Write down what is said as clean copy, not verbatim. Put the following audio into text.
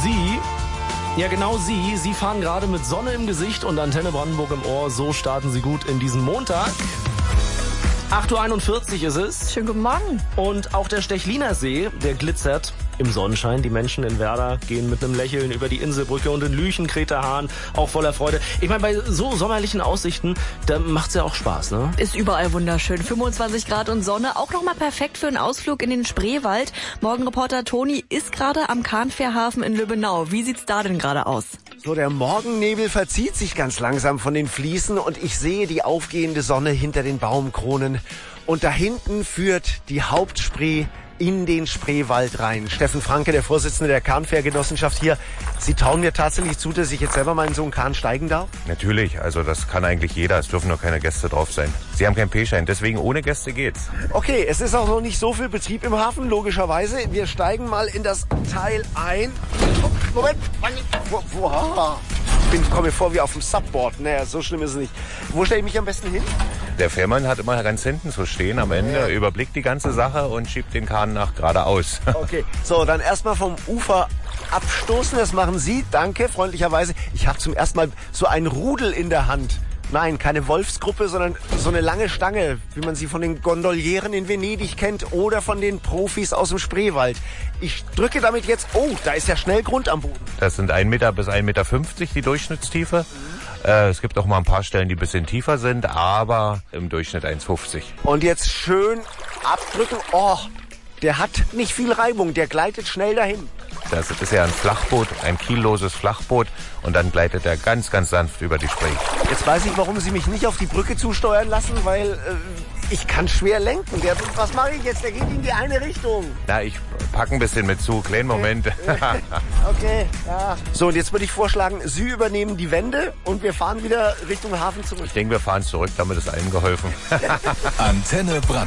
Sie, ja genau Sie fahren gerade mit Sonne im Gesicht und Antenne Brandenburg im Ohr. So starten Sie gut in diesen Montag. 8:41 Uhr ist es. Schönen guten Morgen. Und auch der Stechliner See, der glitzert im Sonnenschein. Die Menschen in Werder gehen mit einem Lächeln über die Inselbrücke und in Lüchen, Kreta-Hahn auch voller Freude. Ich meine, bei so sommerlichen Aussichten, da macht's ja auch Spaß, ne? Ist überall wunderschön. 25 Grad und Sonne. Auch nochmal perfekt für einen Ausflug in den Spreewald. Morgenreporter Toni ist gerade am Kahnfährhafen in Lübbenau. Wie sieht's da denn gerade aus? So, der Morgennebel verzieht sich ganz langsam von den Fliesen und ich sehe die aufgehende Sonne hinter den Baumkronen. Und da hinten führt die Hauptspree in den Spreewald rein. Steffen Franke, der Vorsitzende der Kahnfährgenossenschaft hier. Sie trauen mir tatsächlich zu, dass ich jetzt selber mal in so einen Kahn steigen darf? Natürlich, also das kann eigentlich jeder. Es dürfen nur keine Gäste drauf sein. Sie haben keinen P-Schein, deswegen ohne Gäste geht's. Okay, es ist auch noch nicht so viel Betrieb im Hafen, logischerweise. Wir steigen mal in das Teil ein. Oh, Moment, ich komme mir vor wie auf dem Subboard. Naja, so schlimm ist es nicht. Wo stelle ich mich am besten hin? Der Fährmann hat immer ganz hinten zu stehen am Ende, überblickt die ganze Sache und schiebt den Kahn nach geradeaus. Okay, so, dann erstmal vom Ufer abstoßen. Das machen Sie, danke, freundlicherweise. Ich habe zum ersten Mal so ein Rudel in der Hand. Nein, keine Wolfsgruppe, sondern so eine lange Stange, wie man sie von den Gondolieren in Venedig kennt oder von den Profis aus dem Spreewald. Ich drücke damit jetzt, oh, da ist ja schnell Grund am Boden. Das sind 1 Meter bis 1,50 Meter die Durchschnittstiefe. Es gibt auch mal ein paar Stellen, die ein bisschen tiefer sind, aber im Durchschnitt 1,50. Und jetzt schön abdrücken. Oh, der hat nicht viel Reibung, der gleitet schnell dahin. Das ist ja ein Flachboot, ein kielloses Flachboot und dann gleitet er ganz, ganz sanft über die Spree. Jetzt weiß ich, warum Sie mich nicht auf die Brücke zusteuern lassen, weil ich kann schwer lenken. Was mache ich jetzt? Der geht in die eine Richtung. Na, ich packe ein bisschen mit zu. Kleinen Moment. Okay, ja. So, und jetzt würde ich vorschlagen, Sie übernehmen die Wände und wir fahren wieder Richtung Hafen zurück. Ich denke, wir fahren zurück, damit ist allen geholfen. Antenne Brandenburg.